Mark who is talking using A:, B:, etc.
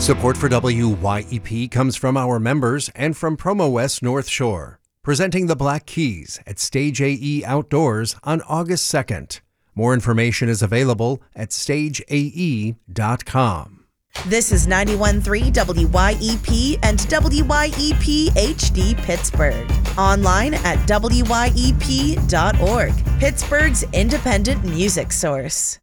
A: Support for WYEP comes from our members and from Promo West North Shore, presenting the Black Keys at Stage AE Outdoors on August 2nd. More information is available at stageae.com.
B: This is 91.3 WYEP and WYEP HD Pittsburgh. Online at WYEP.org, Pittsburgh's independent music source.